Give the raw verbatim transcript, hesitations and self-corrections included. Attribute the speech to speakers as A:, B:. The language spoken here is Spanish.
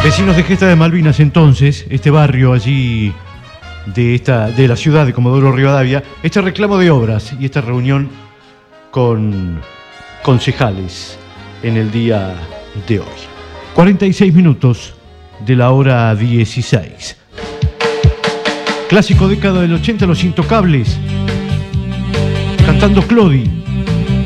A: Vecinos de Gesta de Malvinas, entonces, este barrio allí de, esta, de la ciudad de Comodoro Rivadavia, este reclamo de obras y esta reunión con concejales en el día de hoy. cuarenta y seis minutos de la hora dieciséis. Clásico década del ochenta, Los Intocables, cantando Clodi.